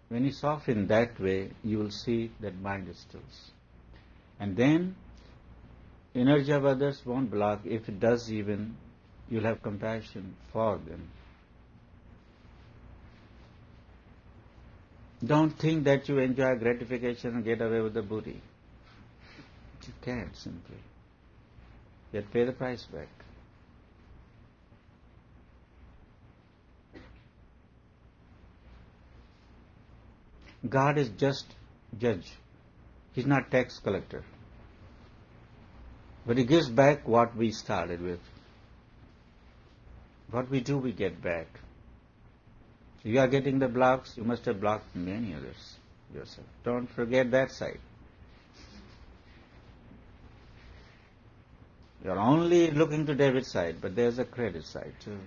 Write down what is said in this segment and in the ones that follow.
When you soften that way, you will see that mind is still. And then energy of others won't block. If it does even, you'll have compassion for them. Don't think that you enjoy gratification and get away with the booty. You can't, simply. Yet pay the price back. God is just judge. He's not tax collector. But He gives back what we started with. What we do, we get back. You are getting the blocks, you must have blocked many others yourself. Don't forget that side. You're only looking to David's side, but there's a credit side too.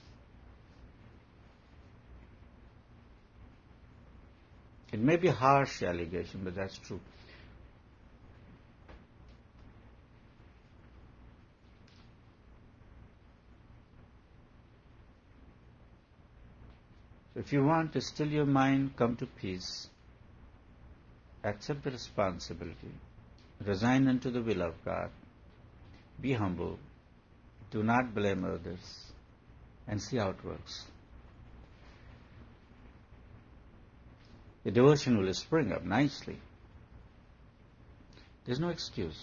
It may be a harsh allegation, but that's true. So if you want to still your mind, come to peace, accept the responsibility, resign unto the will of God, be humble, do not blame others, and see how it works. The devotion will spring up nicely. There's no excuse.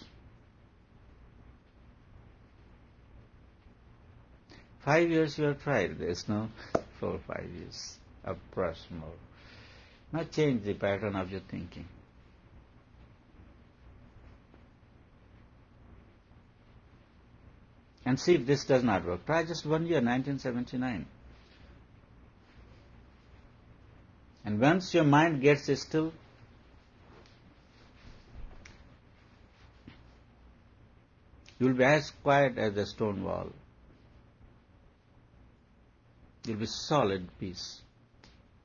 5 years you have tried, there's no 4 or 5 years of press more. Now change the pattern of your thinking. And see if this does not work. Try just 1 year, 1979. And once your mind gets still, you will be as quiet as a stone wall. You'll be solid peace.